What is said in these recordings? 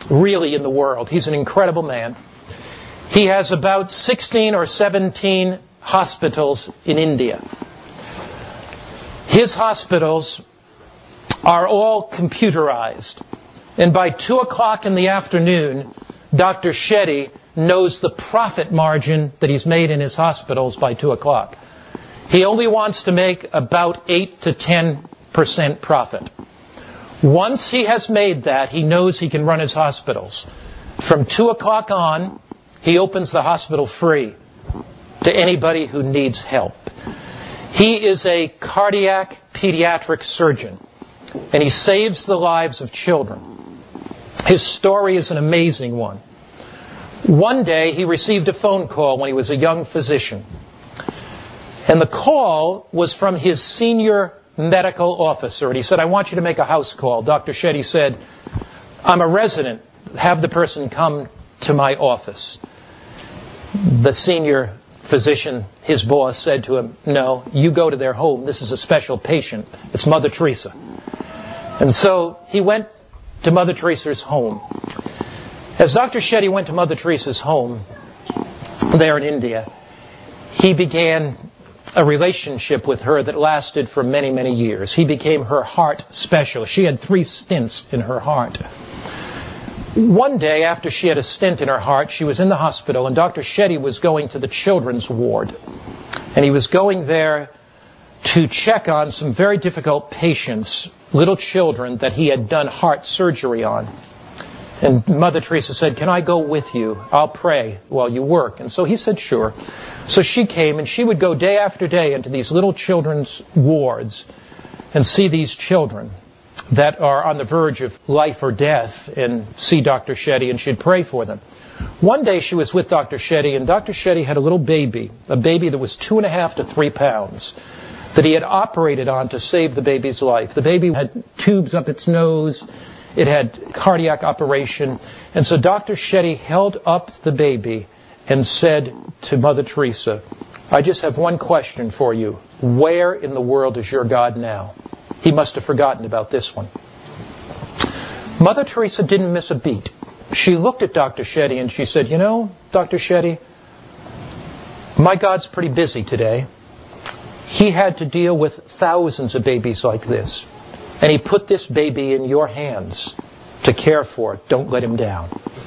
really, in the world. He's an incredible man. He has about 16 or 17 hospitals in India. His hospitals are all computerized. And by 2 o'clock in the afternoon, Dr. Shetty knows the profit margin that he's made in his hospitals by 2 o'clock. He only wants to make about 8 to 10% profit. Once he has made that, he knows he can run his hospitals. From 2 o'clock on, he opens the hospital free to anybody who needs help. He is a cardiac pediatric surgeon, and he saves the lives of children. His story is an amazing one. One day, he received a phone call when he was a young physician. And the call was from his senior medical officer. And he said, I want you to make a house call. Dr. Shetty said, I'm a resident. Have the person come to my office. The senior physician, his boss, said to him, no, you go to their home. This is a special patient. It's Mother Teresa. And so he went to Mother Teresa's home. As Dr. Shetty went to Mother Teresa's home there in India, he began a relationship with her that lasted for many, many years. He became her heart specialist. She had 3 stents in her heart. One day, after she had a stent in her heart, she was in the hospital, and Dr. Shetty was going to the children's ward. And he was going there to check on some very difficult patients, little children that he had done heart surgery on. And Mother Teresa said, can I go with you? I'll pray while you work. And so he said, sure. So she came, and she would go day after day into these little children's wards and see these children that are on the verge of life or death and see Dr. Shetty, and she'd pray for them. One day she was with Dr. Shetty, and Dr. Shetty had a little baby, a baby that was 2.5 to 3 pounds, that he had operated on to save the baby's life. The baby had tubes up its nose. It had cardiac operation. And so Dr. Shetty held up the baby and said to Mother Teresa, I just have one question for you. Where in the world is your God now? He must have forgotten about this one. Mother Teresa didn't miss a beat. She looked at Dr. Shetty and she said, you know, Dr. Shetty, my God's pretty busy today. He had to deal with thousands of babies like this. And he put this baby in your hands to care for it. Don't let him down.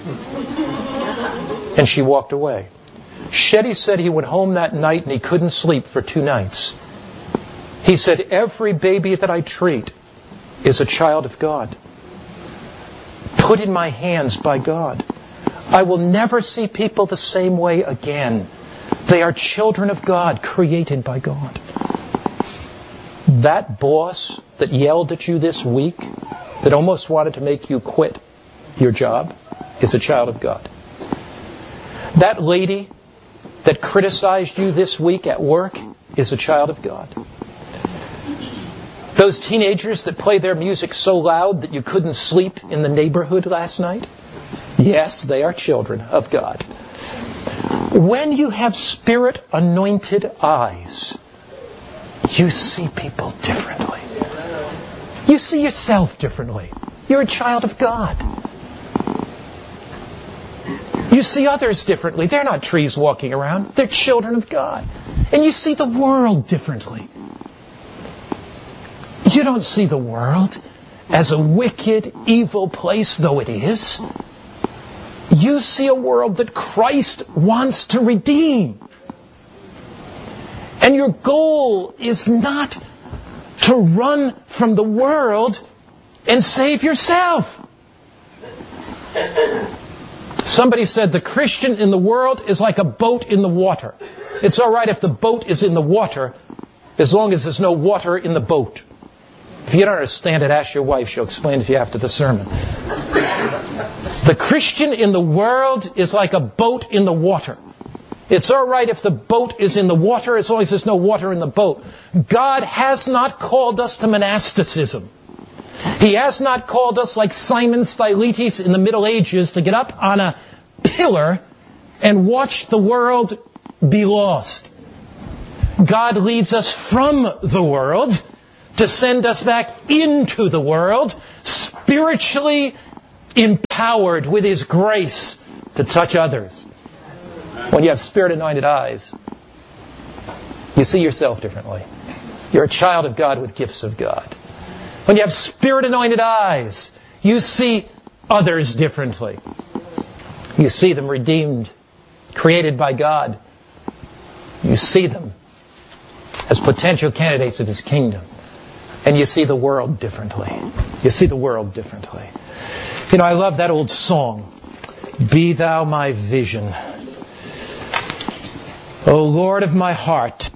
And she walked away. Shetty said he went home that night and he couldn't sleep for 2 nights. He said, every baby that I treat is a child of God, put in my hands by God. I will never see people the same way again. They are children of God, created by God. That boss that yelled at you this week, that almost wanted to make you quit your job, is a child of God. That lady that criticized you this week at work is a child of God. Those teenagers that play their music so loud that you couldn't sleep in the neighborhood last night, yes, they are children of God. When you have Spirit-anointed eyes, you see people differently. You see yourself differently. You're a child of God. You see others differently. They're not trees walking around. They're children of God. And you see the world differently. You don't see the world as a wicked, evil place, though it is. You see a world that Christ wants to redeem. And your goal is not to run from the world and save yourself. Somebody said the Christian in the world is like a boat in the water. It's all right if the boat is in the water, as long as there's no water in the boat. If you don't understand it, ask your wife. She'll explain it to you after the sermon. The Christian in the world is like a boat in the water. It's all right if the boat is in the water, as long as there's no water in the boat. God has not called us to monasticism. He has not called us like Simon Stylites in the Middle Ages to get up on a pillar and watch the world be lost. God leads us from the world to send us back into the world, spiritually empowered with His grace to touch others. When you have Spirit-anointed eyes, you see yourself differently. You're a child of God with gifts of God. When you have Spirit-anointed eyes, you see others differently. You see them redeemed, created by God. You see them as potential candidates of His kingdom. And you see the world differently. You see the world differently. You know, I love that old song, Be Thou My Vision. O Lord of my heart.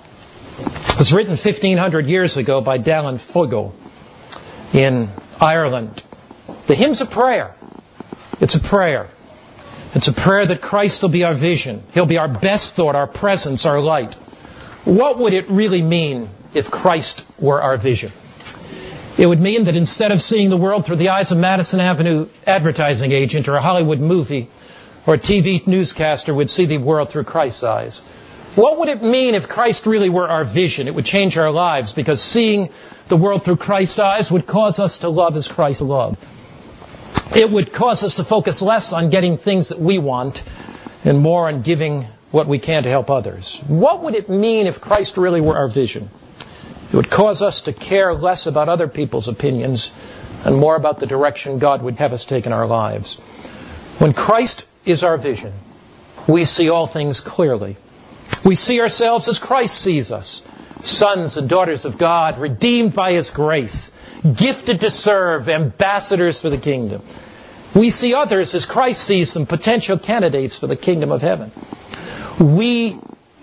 It was written 1,500 years ago by Dallin Fogle in Ireland. The hymn's a prayer. It's a prayer. It's a prayer that Christ will be our vision. He'll be our best thought, our presence, our light. What would it really mean if Christ were our vision? It would mean that instead of seeing the world through the eyes of Madison Avenue advertising agent or a Hollywood movie or a TV newscaster would see the world through Christ's eyes. What would it mean if Christ really were our vision? It would change our lives, because seeing the world through Christ's eyes would cause us to love as Christ loved. It would cause us to focus less on getting things that we want and more on giving what we can to help others. What would it mean if Christ really were our vision? It would cause us to care less about other people's opinions and more about the direction God would have us take in our lives. When Christ is our vision, we see all things clearly. We see ourselves as Christ sees us, sons and daughters of God, redeemed by His grace, gifted to serve, ambassadors for the kingdom. We see others as Christ sees them, potential candidates for the kingdom of heaven. We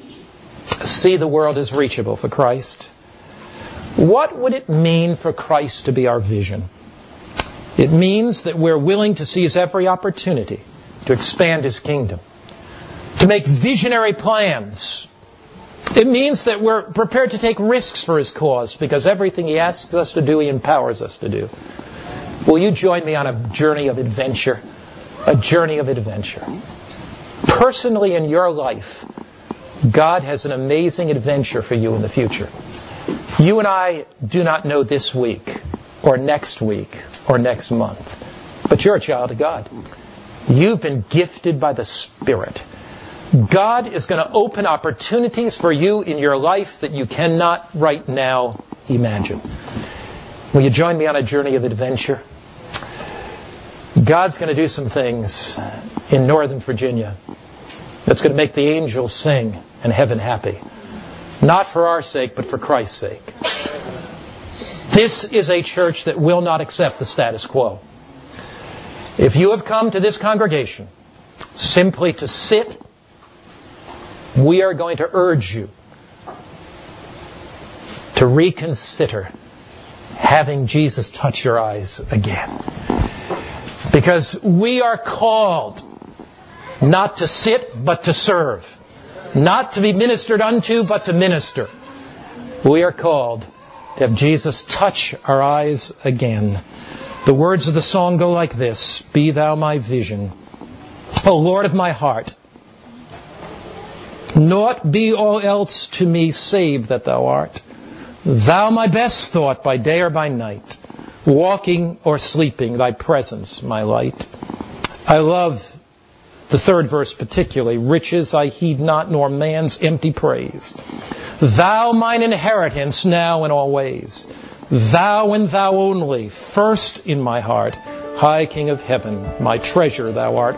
see the world as reachable for Christ. What would it mean for Christ to be our vision? It means that we're willing to seize every opportunity to expand His kingdom, to make visionary plans. It means that we're prepared to take risks for His cause, because everything He asks us to do, He empowers us to do. Will you join me on a journey of adventure? A journey of adventure. Personally in your life, God has an amazing adventure for you in the future. You and I do not know this week or next week or next month, but you're a child of God. You've been gifted by the Spirit. God is going to open opportunities for you in your life that you cannot right now imagine. Will you join me on a journey of adventure? God's going to do some things in Northern Virginia that's going to make the angels sing and heaven happy. Not for our sake, but for Christ's sake. This is a church that will not accept the status quo. If you have come to this congregation simply to sit, we are going to urge you to reconsider having Jesus touch your eyes again. Because we are called not to sit, but to serve. Not to be ministered unto, but to minister. We are called to have Jesus touch our eyes again. The words of the song go like this: Be Thou my vision, O Lord of my heart. Naught be all else to me save that Thou art. Thou my best thought by day or by night. Walking or sleeping, Thy presence my light. I love the third verse particularly. Riches I heed not, nor man's empty praise. Thou mine inheritance now and always. Thou and Thou only, first in my heart. High King of heaven, my treasure Thou art.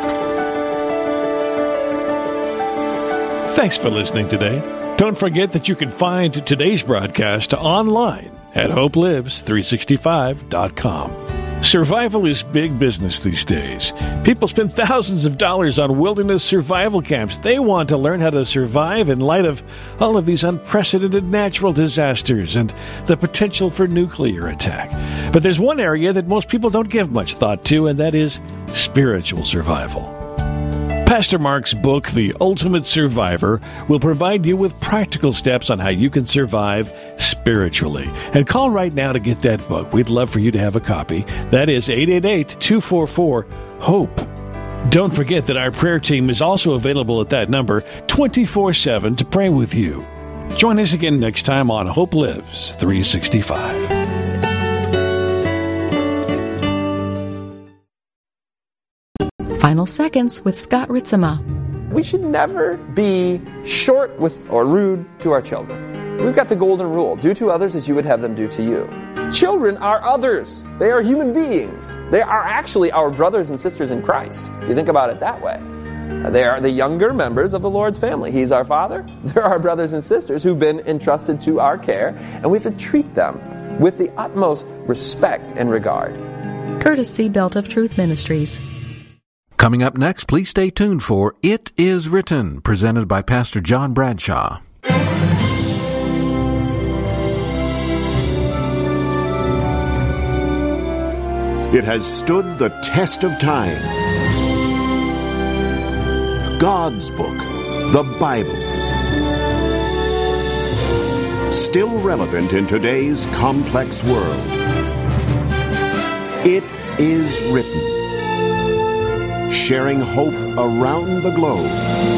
Thanks for listening today. Don't forget that you can find today's broadcast online at hopelives365.com. Survival is big business these days. People spend thousands of dollars on wilderness survival camps. They want to learn how to survive in light of all of these unprecedented natural disasters and the potential for nuclear attack. But there's one area that most people don't give much thought to, and that is spiritual survival. Pastor Mark's book, The Ultimate Survivor, will provide you with practical steps on how you can survive spiritually. And call right now to get that book. We'd love for you to have a copy. That is 888-244-HOPE. Don't forget that our prayer team is also available at that number 24/7 to pray with you. Join us again next time on Hope Lives 365. Final Seconds with Scott Ritzema. We should never be short with or rude to our children. We've got the golden rule: do to others as you would have them do to you. Children are others. They are human beings. They are actually our brothers and sisters in Christ, if you think about it that way. They are the younger members of the Lord's family. He's our Father. They're our brothers and sisters who've been entrusted to our care, and we have to treat them with the utmost respect and regard. Courtesy Belt of Truth Ministries. Coming up next, please stay tuned for It Is Written, presented by Pastor John Bradshaw. It has stood the test of time. God's book, the Bible. Still relevant in today's complex world. It is written. Sharing hope around the globe.